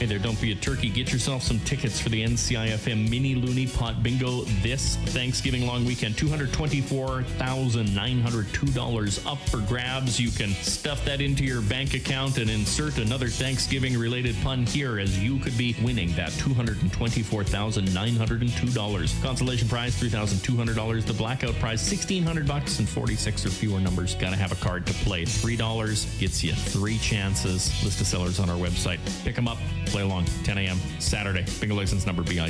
Hey there, don't be a turkey. Get yourself some tickets for the NCIFM Mini Looney Pot Bingo this Thanksgiving long weekend. $224,902 up for grabs. You can stuff that into your bank account and insert another Thanksgiving-related pun here, as you could be winning that $224,902. Consolation prize, $3,200. The blackout prize, $1,600 and 46 or fewer numbers. Got to have a card to play. $3 gets you 3 chances. List of sellers on our website. Pick them up. Play along, 10 a.m. Saturday. Bingo license number BI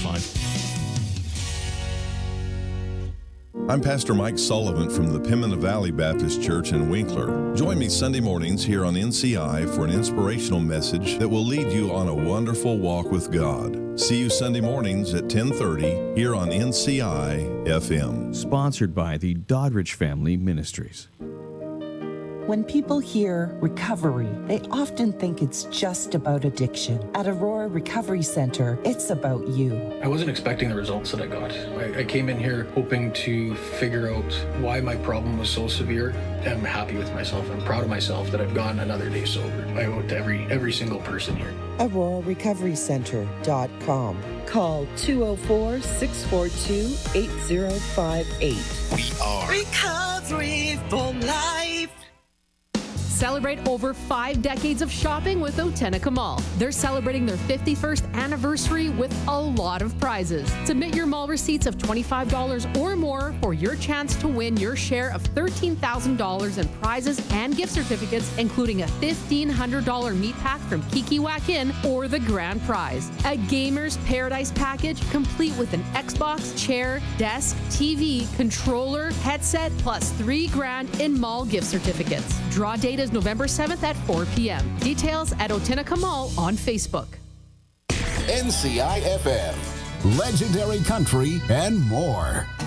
625. I'm Pastor Mike Sullivan from the Pimena Valley Baptist Church in Winkler. Join me Sunday mornings here on NCI for an inspirational message that will lead you on a wonderful walk with God. See you Sunday mornings at 10:30 here on NCI FM. Sponsored by the Doddridge Family Ministries. When people hear recovery, they often think it's just about addiction. At Aurora Recovery Center, it's about you. I wasn't expecting the results that I got. I came in here hoping to figure out why my problem was so severe. I'm happy with myself. I'm proud of myself that I've gone another day sober. I owe it to every single person here. AuroraRecoveryCenter.com. Call 204-642-8058. We are Recovery for Life. Celebrate over 5 decades of shopping with Otenica Mall. They're celebrating their 51st anniversary with a lot of prizes. Submit your mall receipts of $25 or more for your chance to win your share of $13,000 in prizes and gift certificates, including a $1,500 meat pack from Kiki Whack Inn or the grand prize, a Gamer's Paradise package complete with an Xbox, chair, desk, TV, controller, headset, plus $3,000 in mall gift certificates. Draw date is November 7th at 4 p.m. Details at Otenica Mall on Facebook. NCIFM, legendary country and more.